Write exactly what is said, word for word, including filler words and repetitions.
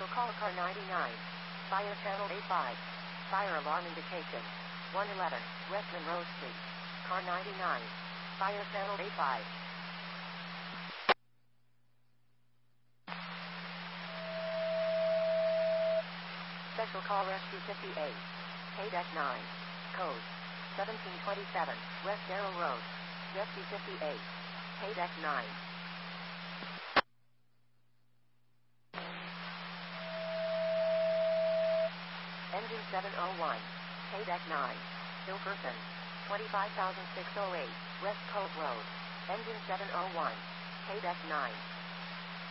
Special call car ninety-nine. Fire channel A five. Fire alarm indication. one eleven, West Monroe Street. Car ninety-nine. Fire channel A five. Special call Rescue fifty-eight. K nine. Code seventeen twenty-seven, West Darrow Road. Rescue fifty-eight. K nine. Engine seven oh one. K nine. Still person. twenty-five thousand six oh eight, West Cove Road. Engine seven oh one. K nine.